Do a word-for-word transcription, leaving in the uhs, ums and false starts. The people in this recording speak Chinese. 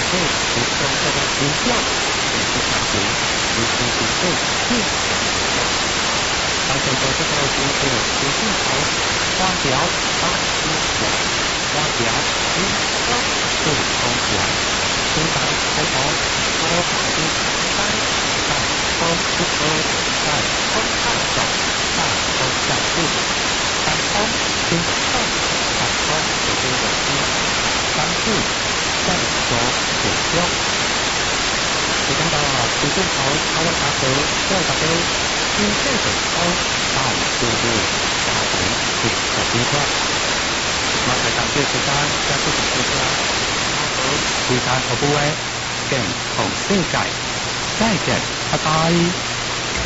对不中这个形象，也是强行如此准备变成的。当选择这个形式决定好花表八十两，花表十张对空起来，现在开头多把一三在风不喝，在风上走，大风下去，三风先上，三风左边的一，三四再左左标。时间到了，主动头超了茶盒，再打杯，新鲜的汤，大肚子，加点一小冰块。马上感谢时间，加速度出家，茶盒其他头部位，更同世界，再见，拜拜。